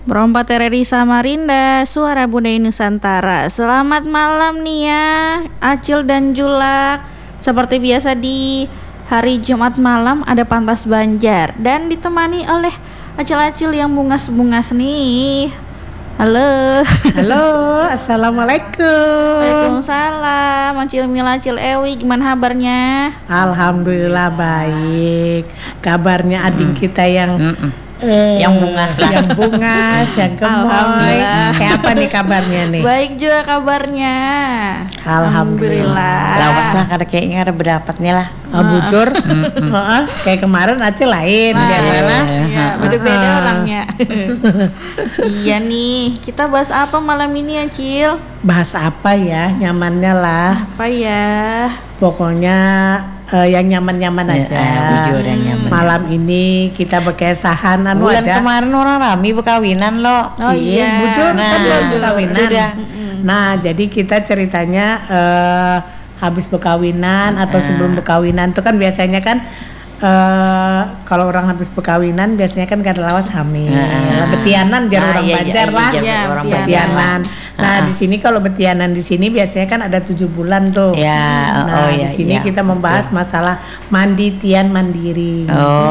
Berompat Reri Samarinda, Suara Budaya Nusantara. Selamat malam nih ya, Acil dan Julak. Seperti biasa di hari Jumat malam ada Pantas Banjar dan ditemani oleh Acil-acil yang bungas-bungas nih. Halo. Halo, assalamualaikum. Waalaikumsalam. Acil Mila, Acil Ewi, gimana kabarnya? Alhamdulillah baik. Kabarnya adik kita yang yang bungas lah. Yang bungas, yang gemoy. Alhamdulillah. Kayak apa nih kabarnya nih? Baik juga kabarnya. Alhamdulillah. Lawas lah, kada kayaknya ada berdapatnya lah. Bujur. Kayak kemarin Acil lain. Iya, beda-beda orangnya. Iya nih, kita bahas apa malam ini Acil? Bahas apa ya? Nyamannya lah. Apa ya? Pokoknya yang nyaman-nyaman aja. Bujur yang nyaman. Malam ini kita berkesahan Bulan aja. kemarin orang rame berkawinan lo. Oh iya. Bujur Nah, kan belum berkawinan. sudah. Nah, jadi kita ceritanya habis berkawinan atau sebelum berkawinan itu kan biasanya kan kalau orang habis berkawinan biasanya kan kada lawas hamil. Betianan jar orang Banjar lah. Orang Betianan. Nah, di sini kalau betianan di sini biasanya kan ada 7 bulan tuh. Ya, Nah, di sini kita membahas masalah mandi tian mandiri.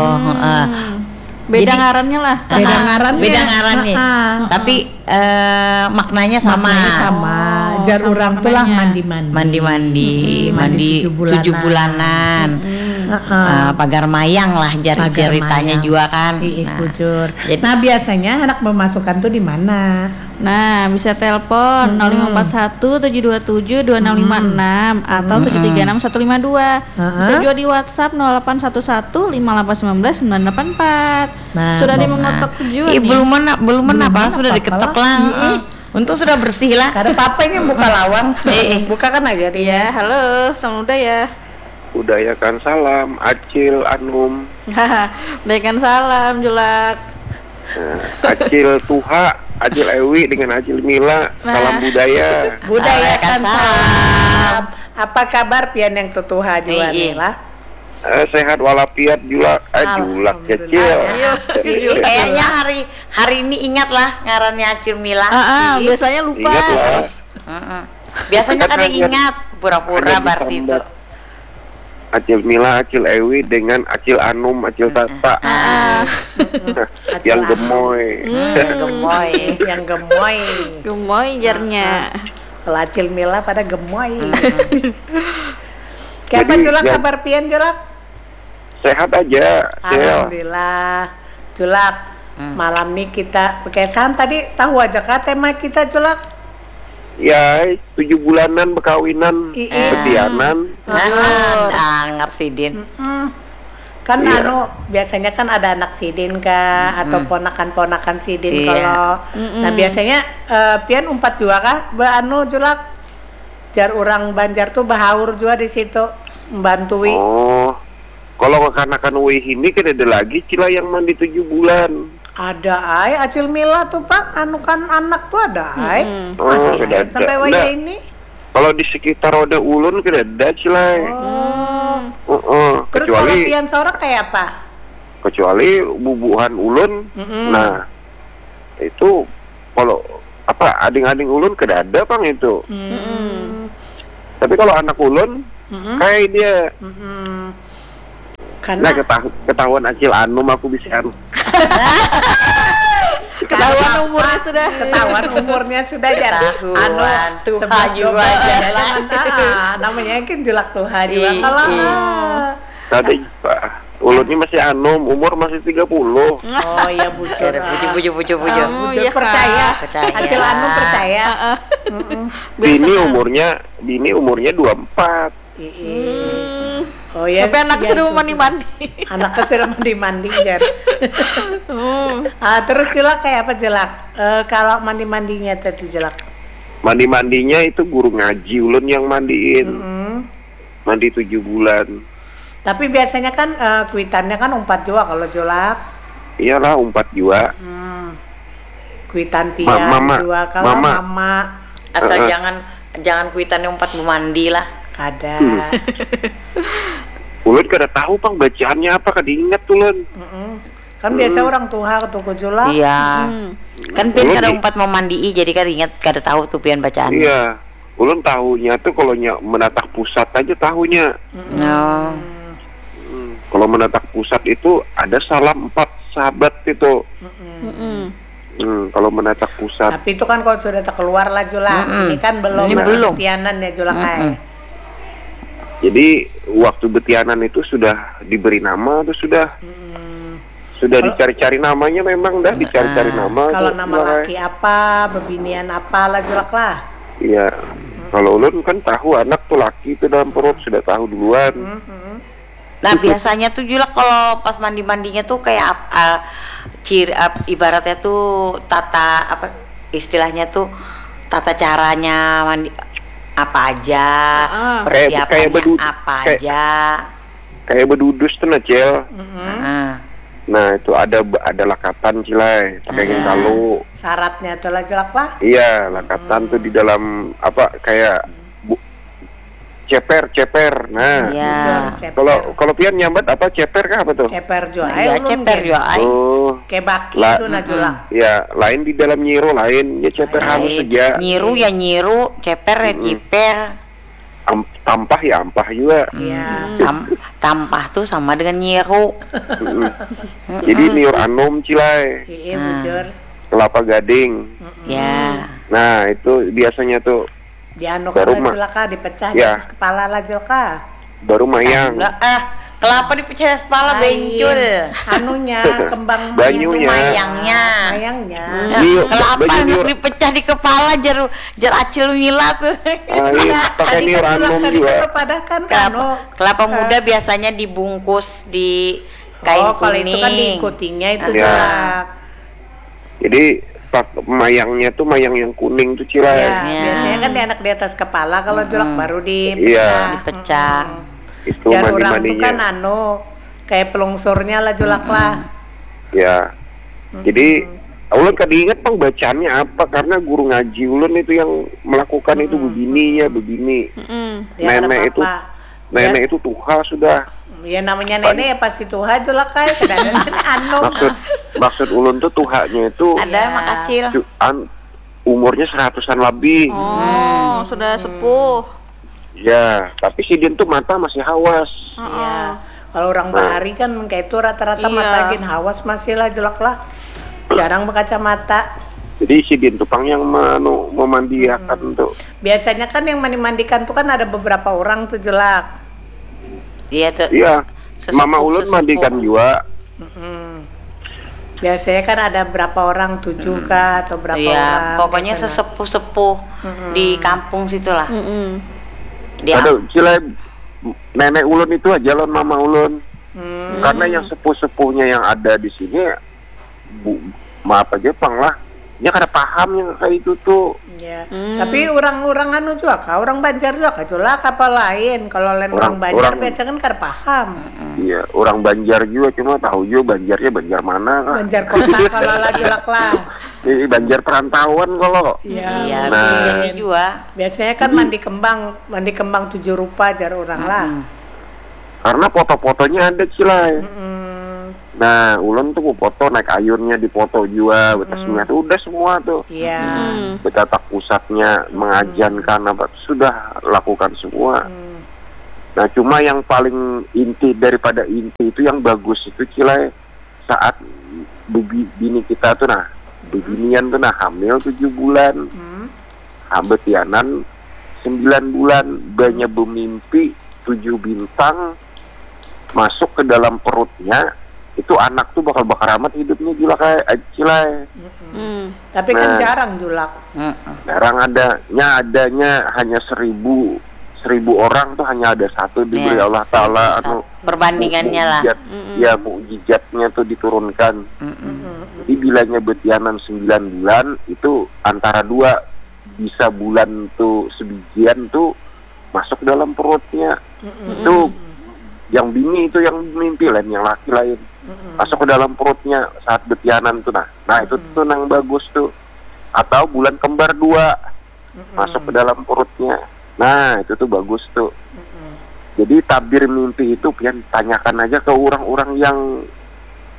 Beda Jadi, ngarannya lah. Beda ngarannya. Beda ngarannya. Tapi maknanya sama. Maknanya sama. Jar sama orang tuh lah maknanya. Mandi 7 bulanan. Pagar mayang lah ceritanya juga kan. Bujur. Nah, biasanya anak memasukkan tuh di mana? Nah, bisa telepon 0541 727 2656 atau 736 152. Bisa juga di WhatsApp 0811 5819 984. Nah, sudah ada yang mengotok juga nih. Belum apa sudah diketok lah. Untung sudah bersih lah. Ada papanya buka lawang. Buka kan aja dia. Iya, halo, sama udah ya. Budayakan salam, Acil, Anum, Berikan salam, Julak. Acil Tuha, Acil Ewi dengan Acil Mila, salam budaya. Budayakan salam. Apa kabar pian yang tutuha juga nih lah? Sehat walafiat Julak, Julak kecil. Kayaknya hari ini ingat lah ngarannya Acil Mila. Biasanya lupa. Ingat lah. Biasanya kan ingat pura-pura berarti itu. Acil Mila, Acil Ewi dengan Acil Anum, Acil Tata. Yang gemoy. Yang gemoy. Gemoy jarnya. Kalau Acil Mila pada gemoy. Kapan Jadi, Julak kabar pian Julak? Sehat aja, Cil. Alhamdulillah. Julak, malam nih kita berkesan tadi tahu aja kah tema kita Julak? Ya, 7 bulanan berkawinan, betianan. Angar Sidin. Kan Iya. biasanya kan ada anak sidin kah atau ponakan-ponakan sidin Iya. kalau nah biasanya pian umpat juga kah Julak jar orang Banjar tuh bahaur juga di situ membantui. Oh, kalau kekanakan wih ini kan ada lagi Cila yang mandi 7 bulan. Ada ay Acil Mila tuh Pak kan anak tuh ada ay Oh, masih ada. ay sampai wajah ini. Kalau di sekitar Roda Ulun kan ada Cila. Terus kalau Kecuali pian seorang kayak apa? kecuali bubuhan Ulun. Nah, itu kalau apa ading-ading Ulun kada ada Bang itu. Tapi kalau anak Ulun kayak dia. Karena Nah, ketahuan Acil Anum aku bisa anu. Ketahuan umurnya sudah. ketahuan umurnya sudah jar Ketahuan, Tuha 11, juga 12, aja. namanya kan Julak Tuha juga kalau Tadi Pak Ulunnya masih Anum, umur masih 30. oh iya bujur Puju. Oh, bujur iya, percaya Percaya. Acil Anu percaya Bini umurnya 24. oh iya Tapi anakku iya, sudah tuh. mandi-mandi. Anaknya sudah mandi jar terus Julak kayak apa Julak kalau mandi-mandinya tadi Julak Mandi-mandinya itu guru ngaji Ulun yang mandiin. Mandi 7 bulan. tapi biasanya kan kuitannya kan umpat juga kalau Julak Iyalah, umpat juga. kuitan pian juga kalau mama Asal jangan kuitannya 4 mandi lah. ada Ulun kada tahu Bang bacaannya apa, kada ingat Ulun. Kan biasa orang tuha tuku julak. Iya. Kan pian kada umpat mau mandii jadi kan ingat kada tahu tuh pian bacaan. Iya. Ulun tahunya tuh kalau menatah pusat aja tahunya. Oh. Kalau menatah pusat itu ada salam 4 sahabat itu. Kalau menatah pusat. Tapi itu kan kalau sudah keluar lah julak. Ini kan belum. Ini belum. Betianan ya julak ay. Jadi waktu betianan itu sudah diberi nama tuh sudah dicari-cari namanya, memang dah dicari-cari nama. Kalau tuh, nama laki apa, bebinian apa lah julak lah. Iya. Kalau ulun kan tahu anak tuh laki itu dalam perut sudah tahu duluan. Nah biasanya tuh juga kalau pas mandi-mandinya tuh kayak ibaratnya tuh tata apa istilahnya tuh tata caranya mandi apa aja, persiapannya apa aja. Kayak bedudus tuh Cel. Nah itu ada lakatan cilai, pakai kalau syaratnya tuh lah julak lah. iya lakatan tuh di dalam apa kayak ceper. Nah Iya. kalau pian nyambat apa ceper kah apa tuh? Ceper juga. Iya ceper juga ay. Oh Kayak baki itu nah julak. ya lain di dalam nyiro lain ya ceper halus saja. Nyiru ya nyiru, ceper ya ciper. Tampah ya ampah juga. Iya. Tampah tuh sama dengan nyiru. Jadi niur anom cilai, Iya bujur. kelapa gading. Ya. Nah itu biasanya tuh Dianuk Baru lah mah. julak lah, dipecah di Ya. atas kepala lah julak lah. baru mayang. Lah kelapa dipecah kepala bencul. Anunya kembang Banyunya. Mayangnya. Mayangnya. Niur, Kelapa baju niur, dipecah di kepala jar acil mila tuh. iya, pakai niur anom juga. Pada kan anu. Kelapa muda biasanya dibungkus di kain Oh, kalau kuning. itu kan diikutinya itu Ya. julak. Jadi mayangnya tuh mayang yang kuning tuh Ya, cilai. biasanya kan dianak di atas kepala, kalau julak baru Iya. dipecah. Dipecah. Itu Jar orang tuh kan mandi-mandinya. anu kayak pelungsurnya lah julak lah. Ya. Jadi ulun kada ingat pang bacaannya apa karena guru ngaji ulun itu yang melakukan itu begini. Ya, Nenek itu apa-apa. nenek itu tuha sudah. Ya namanya nenek ya pasti tuha julak kayak kadang-kadang anu. Maksud ulun tuh tuhanya itu Ada mak kecil. umurnya 100-an lebih. Oh, sudah sepuh. Ya, tapi si Din tuh mata masih hawas. Iya. Kalau orang bahari kan kayak itu rata-rata Iya. matagin hawas masih lah julak lah. Jarang berkacamata. Jadi si Din tupang yang memandiakan tuh. Biasanya kan yang mandi-mandikan tuh kan ada beberapa orang tuh julak. Iya tuh. Iya. Sesepuh, Mama ulun sesepuh. mandikan juga. Biasanya kan ada berapa orang, 7 kah atau berapa Iya, orang. pokoknya gitu. sesepuh-sepuh di kampung situlah. Di Aduh, cilai nenek ulun itu aja lon mama ulun. Karena yang sepuh-sepuhnya yang ada di sini maaf aja pang lah. Dia kada paham yang kayak itu tuh. Iya. Tapi orang-orang anu juga kah? Orang Banjar juga kah? Julak apa lain? Kalau lain orang Banjar biasa kan kada paham. Iya, orang Banjar juga cuma tahu juga Banjarnya Banjar mana kan. Banjar kota kalau lah julak lah. Ini Banjar perantauan kalau. Iya. Iya, Nah. begini juga. Biasanya kan mandi kembang 7 rupa jar orang lah. Karena foto-fotonya ada cilai. Nah, ulun tuh foto naik ayunnya dipoto juga, betasnya tuh udah semua tuh. Iya. Betatak pusatnya mengajankan apa sudah lakukan semua. Nah, cuma yang paling inti daripada inti itu yang bagus itu cilai saat bini kita tuh nah, binian tuh nah hamil 7 bulan. Betianan 9 bulan, banyak bermimpi 7 bintang masuk ke dalam perutnya. Itu anak tuh bakal amat hidupnya gila kayak cilai. Tapi kan Nah. jarang julak. Jarang adanya hanya 1000 orang tuh hanya ada satu diberi Ya, Allah Ta'ala anu perbandingannya lah. Ya mukjizatnya tuh diturunkan. Jadi bilanya betianan 9 bulan itu antara 2 bisa bulan tuh sebijian tuh masuk dalam perutnya. Itu yang bini itu yang mimpi lain, yang laki lain masuk ke dalam perutnya saat betianan tuh nah itu tuh yang bagus tuh. Atau bulan kembar 2 masuk ke dalam perutnya, nah itu tuh bagus tuh. Jadi tabir mimpi itu pian tanyakan aja ke orang-orang yang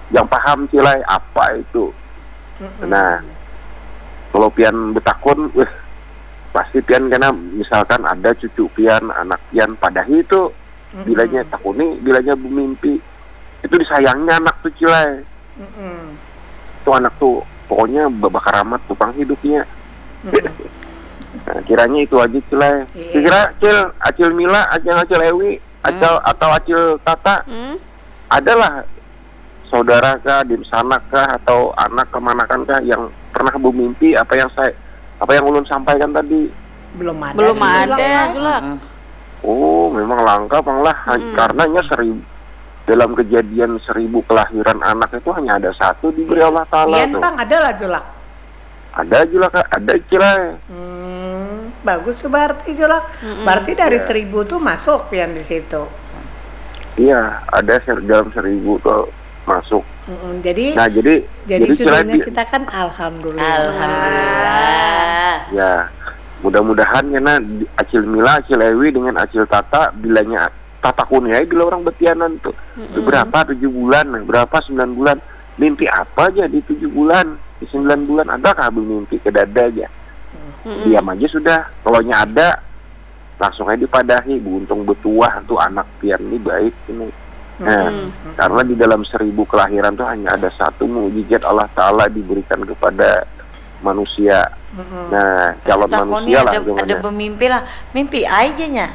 yang paham cilai apa itu. Nah, kalau pian betakun, pasti pian karena misalkan ada cucu pian, anak pian padahi itu, bilanya takuni, bilanya bermimpi, itu disayangnya anak tuh cilai. Tuh anak tuh pokoknya babak karamat tukang hidupnya. Nah, kiranya itu aja cilai. Kira Acil Mila, Acil Ewi, atau Acil Tata, adalah saudara kah, dimsana kah, atau anak kemanakan kah yang pernah bermimpi apa yang ulun sampaikan tadi? Belum ada. Julak. Oh, memang langka bang lah, karenanya dalam kejadian 1000 kelahiran anak itu hanya ada satu diberi Allah Ta'ala. Iya bang, ada lah Julak. Ada Julak, ada cilai. Bagus tuh berarti Julak. Berarti dari 1000 tuh masuk pian di situ. Iya, ada dalam 1000 tuh masuk. Jadi judulnya kita kan Alhamdulillah. Ya, mudah-mudahan karena Acil Mila, Acil Ewi dengan Acil Tata, bilanya Tata Kuniai bila orang betianan tuh berapa 7 bulan, berapa 9 bulan, mimpi apa aja di 7 bulan, di 9 bulan adakah mimpi ke dada aja? Diam aja sudah, kalau ada langsung aja dipadahi, buntung betuah tuh anak pian ini baik ini. Nah, karena di dalam 1000 kelahiran tuh hanya ada satu mukjizat Allah Ta'ala diberikan kepada manusia. Nah, calon manusia lah ada bermimpi lah, mimpi aja nya.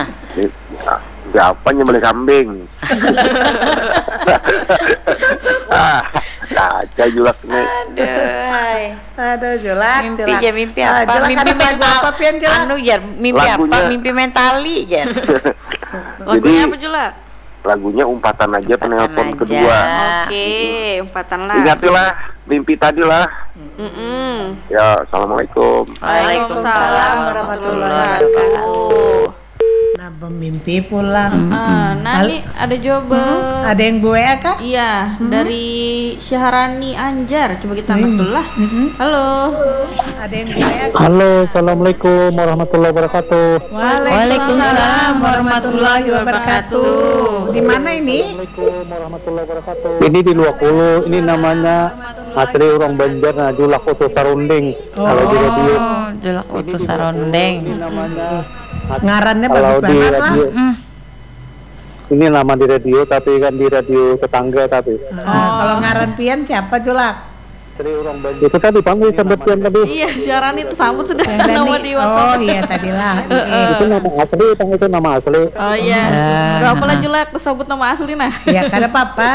Siapa nyembelih kambing? Kaca Julak nih. Aduh Julak. Mimpi apa? Mimpi mental. Mimpi apa? Mimpi mentali ya. Lagunya apa Julak? Lagunya umpatan aja penelpon kedua. Oke, umpatan lah. Ingatilah mimpi tadi lah. Ya, assalamualaikum. Waalaikumsalam warahmatullahi wabarakatuh. Nah, bermimpi pulang. Nah, ini ada jawaban. Ada yang WA kah? Iya, dari Syahrani Anjar. Coba kita angkat dulu lah. Halo. Ada yang WA kah? Halo, assalamualaikum warahmatullahi wabarakatuh. Waalaikumsalam warahmatullahi wabarakatuh. Di mana ini? Assalamualaikum warahmatullahi wabarakatuh. Ini di Luakulu. Ini namanya Asri Urang Banjar, nah Julak Utus Sarunding. Kalau di radio. Julak Utus Sarunding. Ini namanya Ngarannya kalau bagus di banget radio. Ini nama di radio, tapi kan di radio tetangga tapi. Kalau ngaran pian siapa Julak? Asri Urang Banjar. Itu tadi panggil sampai pian tadi. Iya, Syahrani itu sambut sudah nama di WhatsApp. Oh iya tadilah. Itu nama asli, itu nama asli. Oh iya. Berapa lah Julak tersebut nama asli nah? Ya kada apa-apa.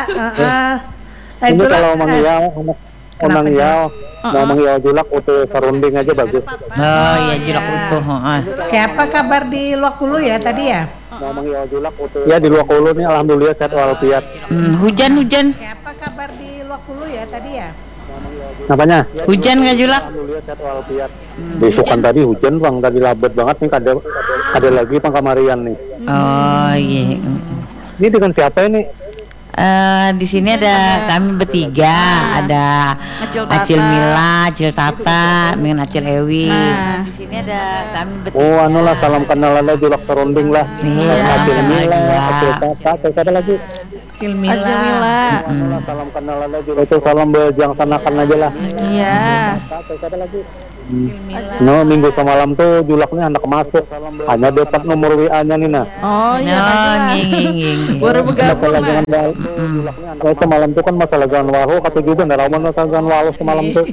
Ini kalau manggil Omang Yao, mau manggil Julak Utus Sarunding aja bagus. Oh iya, Julak Utuh. Kayak apa kabar di Luakulu ya tadi ya? Mau manggil Julak Utus. Ya di Luakulu nih alhamdulillah sehat walafiat. Hujan. Kayak apa kabar di Luakulu ya tadi ya? Apanya? Hujan nggak Julak? Alhamdulillah sehat walafiat. Besokan tadi hujan bang, tadi labet banget nih, ada lagi bang kamarian nih. Oh iya. Ini dengan siapa ini? Di sini ada kami bertiga, ada Acil Mila, Acil Tata, dengan Acil Ewi. Di sini ada kami bertiga. Oh, anu lah, salam kenal ada Julak Sarunding lah. Acil Mila, Acil Tata, ada lagi. Acil Mila. Anu lah, salam kenal ada Julak. Itu salam bejang sanakan aja lah. Iya. Ada lagi. No, minggu semalam tuh Julaknya anak masuk, hanya dapat nomor WA-nya nih nah. Oh iya. Baru bergabung lah. Nah, semalam tuh kan masalah gan wahu, kata juga nggak rawan masalah gan wahu semalam tuh.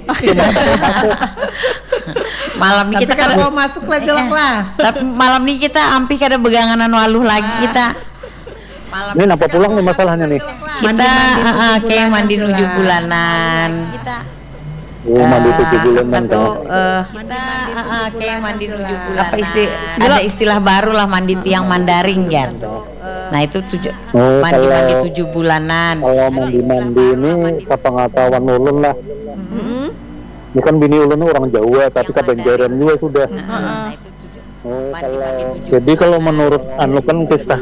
Malam ini kita kada mau masuk lah Julak lah. Tapi malam ini kita hampir kada beganganan waluh lagi kita. Ini napa pulang nih masalahnya nih? Kita kayak mandi 7 bulanan. Mandi 7 bulanan kan. Kita kayak mandi 7 bulan. Ada istilah baru lah, mandi tiang Mandarin kan. Nah itu mandi 7 bulanan. Kalau mandi ini sepengetahuan ulun lah. Ini kan bini ulun orang Jawa tapi kebenjaran juga sudah. Jadi kalau menurut anu kan kisah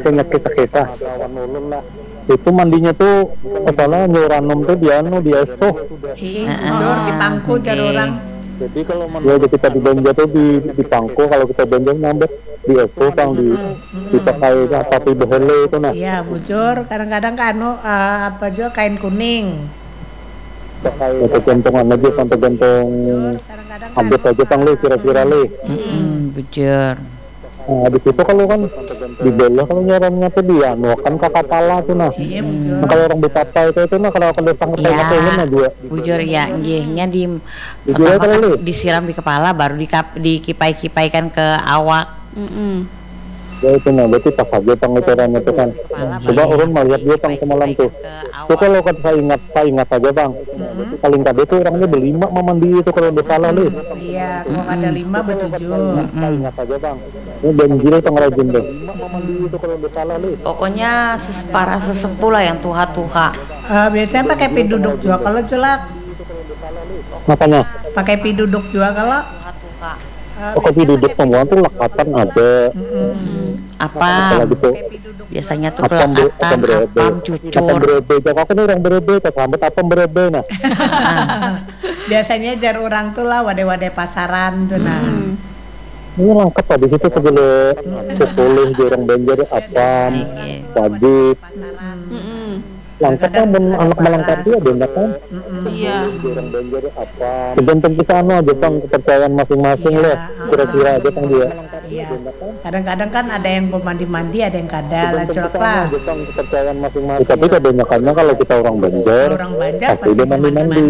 itu mandinya tuh masalah nyuranum tuh dia esoh. Di pangku jar orang. Jadi kalau menurut kita di Banjar tuh di pangko, kalau kita Banjar nambah di esu pang dipakai tapi behele itu nah. Iya, bujur. Kadang-kadang kan apa juga kain kuning. Pakai gantungan aja, gantung update aja pang le kira-kira le. Bujur. Nah, di situ kalau kan di bawah kalau nyarannya tuh dia kan kakak pala tuh nah. Iya, bujur. Nah, kalau orang betapa itu nah kalau sang Iya, nah dia. bujur ya, njehnya Bujur kalau le disiram di kepala baru dikipai-kipaikan ke awak. ya itu nah berarti pas aja pengucarannya itu kan. Coba orang melihat dia pang semalam tuh. Tuh kalau kan saya ingat aja bang. Paling tadi tuh orangnya berlima mandi itu kalau udah salah le. Iya, kalau ada 5 bertujuh. Saya ingat aja bang. Ini janji pengrajin deh. Mandi itu kalau udah salah le. Pokoknya para sesepuh lah yang tuha-tuha. Biasanya pakai pi duduk juga kalau Julak. Makanya Pakai pi duduk juga kalau. kopi duduk semua tuh lekatan ada. Apa? Gitu. Biasanya tuh Apam pelekatan, berebe. apam cucur. Berebe. Jangan kan orang berebe, kesambet apam berebe nah. Biasanya jar orang tuh lah wadah-wadah pasaran tuh nah. Ini lengkap lah di situ segala boleh di orang Banjar apam, wajib. Lengkap kan anak melengkapi ada enggak kan? Iya. Di orang Banjar apam. Tergantung kita aja bang kepercayaan masing-masing lah. Kira-kira aja kan dia. Iya. Kadang-kadang kan ada yang mandi-mandi, ada yang kada lah Julak lah. Kepercayaan masing-masing. Tapi kebanyakannya kalau kita orang Banjar, Orang Banjar pasti dia mandi-mandi.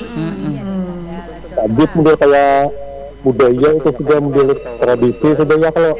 Wajib model kayak budaya itu juga model tradisi sudah ya kalau.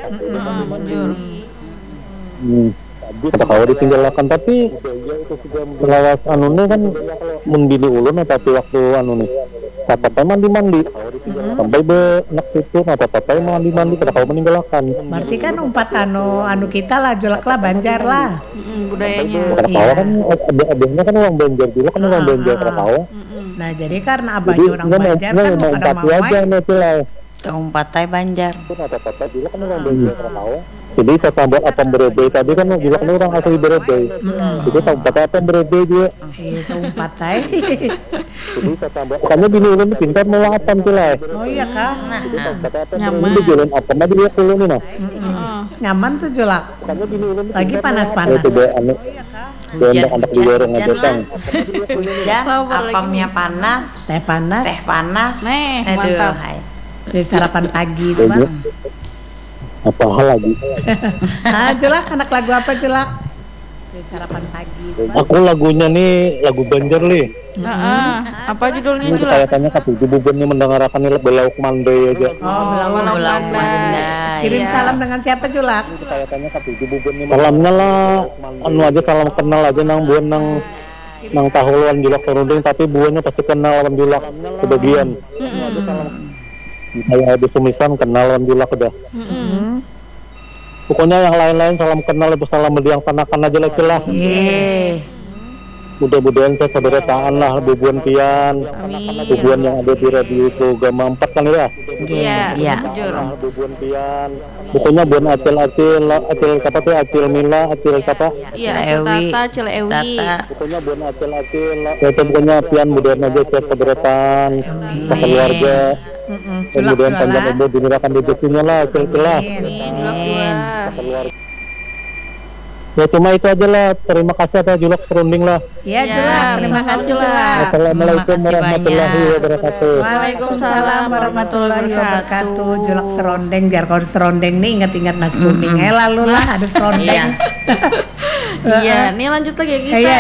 Kita kalau ditinggalkan tapi lawas anu nih kan mendili ulun tapi waktu anu nih tatapai mandi sampai nak itu tatapai mandi kita kalau meninggalkan Berarti kan umpat anu kita lah Julak lah Banjar lah. Budayanya. Krakau kan adanya kan orang Banjar juga kan orang Banjar Krakau. Nah jadi karena abahnya orang Banjar kan mau pada mau aja nih lah. Umpatai Banjar. Tatapai juga kan orang Banjar Krakau. Jadi kita buat apa berebe tadi kan juga kan orang asli berebe. Jadi tahu apa berebe dia. Itu umpat Jadi kita buat makanya bini ulun pintar mau apa tuh lah. Oh iya kah? Nyaman. Ini jalan apa mah dia ulun nih nah. Nyaman tuh Julak. Lagi panas-panas. Itu dia anu. Dia anak di warung aja kan. Hujan, apamnya panas, Teh panas. teh panas. Nih, Aduh, mantap. hai. Di sarapan pagi itu bang. Apa hal lagi? Julak anak lagu apa Julak? Di sarapan pagi itu bang. Aku lagunya nih lagu Banjar nih. Apa judulnya Ini Julak? kayaknya kata bubunya mendengarkan ini belauk mandai aja. Belau Belau Mandai. Kirim salam dengan siapa Julak? Kayaknya kata bubunya. Salamnya lah, anu aja salam kenal aja nang buan nang tahuluan Julak serunding tapi buannya pasti kenal lawan Julak sebagian. Kayak ada sumisan kenal lawan Julak udah. Pokoknya yang lain-lain salam kenal itu salam sanakan aja lah. Mudah-mudahan saya sabarataan lah bubuan pian. Bubuan yang ada di radio itu Gama 4 kan ya. Iya. Bubuan pian. Pokoknya buan acil kata tuh acil Mila, acil kata. Iya, Ewi. Cil Ewi. Pokoknya buan acil. Ya pokoknya pian mudah-mudahan aja sehat sabarataan. Sekeluarga. Kemudian panjang umur dimurahkan rezekinya lah, celah. Amin. Ya cuma itu aja lah. Terima kasih atas Julak serunding lah. Iya Julak, terima kasih Julak. Assalamualaikum warahmatullahi wabarakatuh. Waalaikumsalam warahmatullahi wabarakatuh. Julak serondeng, biar kalau serondeng nih ingat-ingat nasi kuning. Lalu lah ada serondeng. Iya, nih lanjut lagi ya kita. Iya,